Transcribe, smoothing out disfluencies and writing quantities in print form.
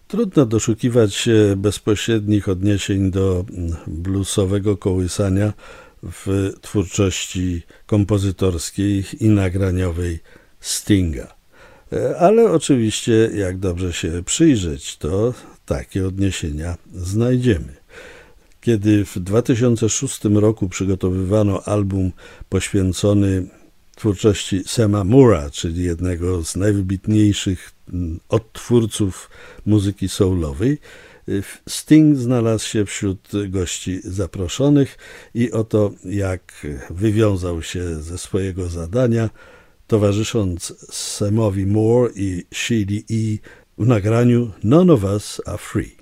Trudno doszukiwać się bezpośrednich odniesień do bluesowego kołysania w twórczości kompozytorskiej i nagraniowej Stinga. Ale oczywiście, jak dobrze się przyjrzeć, to takie odniesienia znajdziemy. Kiedy w 2006 roku przygotowywano album poświęcony twórczości Sama Moore'a, czyli jednego z najwybitniejszych odtwórców muzyki soulowej, Sting znalazł się wśród gości zaproszonych i oto jak wywiązał się ze swojego zadania, towarzysząc Samowi Moore i Sheila E. w nagraniu None of Us Are Free.